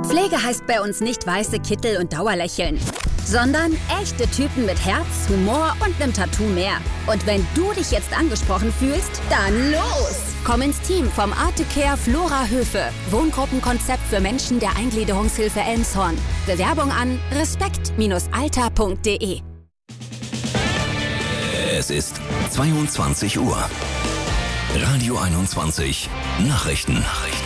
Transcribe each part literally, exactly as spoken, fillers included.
Pflege heißt bei uns nicht weiße Kittel und Dauerlächeln, sondern echte Typen mit Herz, Humor und einem Tattoo mehr. Und wenn du dich jetzt angesprochen fühlst, dann los! Komm ins Team vom Artecare Flora Höfe. Wohngruppenkonzept für Menschen der Eingliederungshilfe Elmshorn. Bewerbung an respekt Alter punkt de. Es ist zweiundzwanzig Uhr. Radio einundzwanzig Nachrichten. Nachrichten.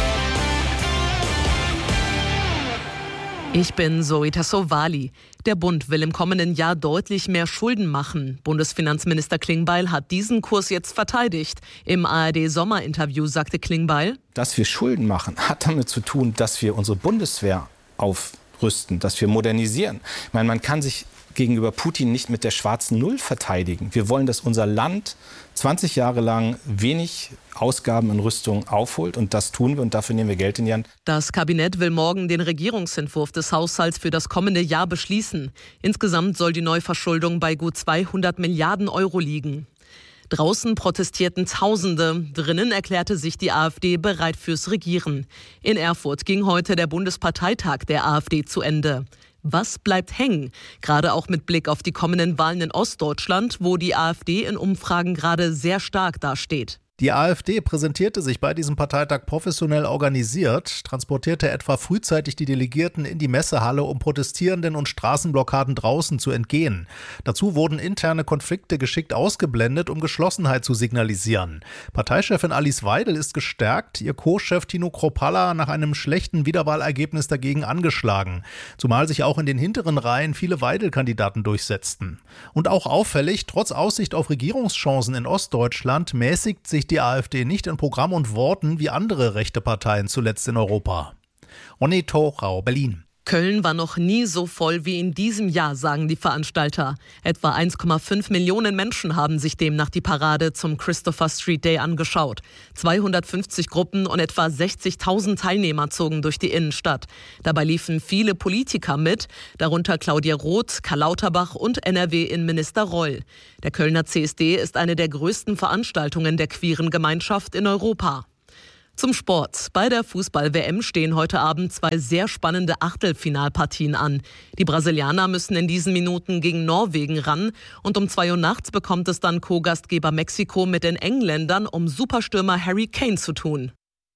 Ich bin Zoe Tassovali. Der Bund will im kommenden Jahr deutlich mehr Schulden machen. Bundesfinanzminister Klingbeil hat diesen Kurs jetzt verteidigt. Im A R D-Sommerinterview sagte Klingbeil: Dass wir Schulden machen, hat damit zu tun, dass wir unsere Bundeswehr aufrüsten, dass wir modernisieren. Ich meine, man kann sich gegenüber Putin nicht mit der schwarzen Null verteidigen. Wir wollen, dass unser Land zwanzig Jahre lang wenig Ausgaben in Rüstung aufholt. Und das tun wir und dafür nehmen wir Geld in die Hand. Das Kabinett will morgen den Regierungsentwurf des Haushalts für das kommende Jahr beschließen. Insgesamt soll die Neuverschuldung bei gut zweihundert Milliarden Euro liegen. Draußen protestierten Tausende. Drinnen erklärte sich die AfD bereit fürs Regieren. In Erfurt ging heute der Bundesparteitag der AfD zu Ende. Was bleibt hängen? Gerade auch mit Blick auf die kommenden Wahlen in Ostdeutschland, wo die AfD in Umfragen gerade sehr stark dasteht. Die AfD präsentierte sich bei diesem Parteitag professionell organisiert, transportierte etwa frühzeitig die Delegierten in die Messehalle, um Protestierenden und Straßenblockaden draußen zu entgehen. Dazu wurden interne Konflikte geschickt ausgeblendet, um Geschlossenheit zu signalisieren. Parteichefin Alice Weidel ist gestärkt, ihr Co-Chef Tino Kropalla nach einem schlechten Wiederwahlergebnis dagegen angeschlagen. Zumal sich auch in den hinteren Reihen viele Weidel-Kandidaten durchsetzten. Und auch auffällig, trotz Aussicht auf Regierungschancen in Ostdeutschland mäßigt sich die AfD nicht in Programm und Worten wie andere rechte Parteien zuletzt in Europa. Ronny Thorau, Berlin. Köln war noch nie so voll wie in diesem Jahr, sagen die Veranstalter. Etwa eins Komma fünf Millionen Menschen haben sich demnach die Parade zum Christopher Street Day angeschaut. zweihundertfünfzig Gruppen und etwa sechzigtausend Teilnehmer zogen durch die Innenstadt. Dabei liefen viele Politiker mit, darunter Claudia Roth, Karl Lauterbach und N R W-Innenminister Reul. Der Kölner C S D ist eine der größten Veranstaltungen der queeren Gemeinschaft in Europa. Zum Sport. Bei der Fußball-W M stehen heute Abend zwei sehr spannende Achtelfinalpartien an. Die Brasilianer müssen in diesen Minuten gegen Norwegen ran. Und um zwei Uhr nachts bekommt es dann Co-Gastgeber Mexiko mit den Engländern um Superstürmer Harry Kane zu tun.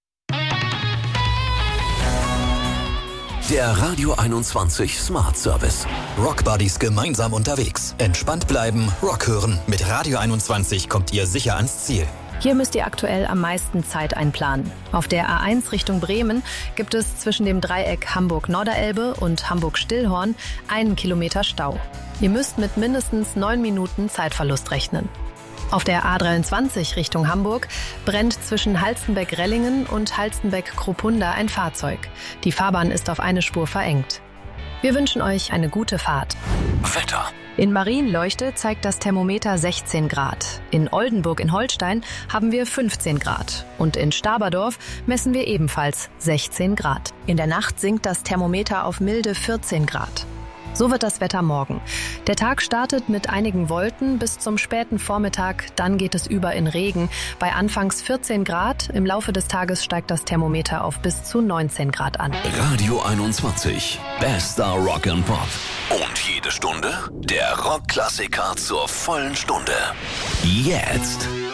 Der Radio einundzwanzig Smart Service. Rockbuddies gemeinsam unterwegs. Entspannt bleiben, Rock hören. Mit Radio einundzwanzig kommt ihr sicher ans Ziel. Hier müsst ihr aktuell am meisten Zeit einplanen. Auf der A eins Richtung Bremen gibt es zwischen dem Dreieck Hamburg-Norderelbe und Hamburg-Stillhorn einen Kilometer Stau. Ihr müsst mit mindestens neun Minuten Zeitverlust rechnen. Auf der A dreiundzwanzig Richtung Hamburg brennt zwischen Halstenbeck-Rellingen und Halstenbeck-Kropunda ein Fahrzeug. Die Fahrbahn ist auf eine Spur verengt. Wir wünschen euch eine gute Fahrt. Wetter. In Marienleuchte zeigt das Thermometer sechzehn Grad. In Oldenburg in Holstein haben wir fünfzehn Grad. Und in Staberdorf messen wir ebenfalls sechzehn Grad. In der Nacht sinkt das Thermometer auf milde vierzehn Grad. So wird das Wetter morgen. Der Tag startet mit einigen Wolken bis zum späten Vormittag, dann geht es über in Regen. Bei anfangs vierzehn Grad, im Laufe des Tages steigt das Thermometer auf bis zu neunzehn Grad an. Radio einundzwanzig, bester Rock and Pop. Und jede Stunde der Rockklassiker zur vollen Stunde. Jetzt